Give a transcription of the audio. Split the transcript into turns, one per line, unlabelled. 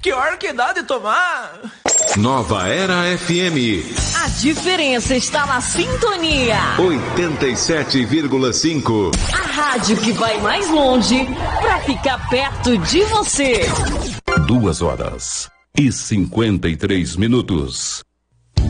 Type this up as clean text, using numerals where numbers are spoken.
Que hora que dá de tomar?
Nova Era FM.
A diferença está na sintonia.
87,5.
A rádio que vai mais longe para ficar perto de você.
2 horas e 53 minutos.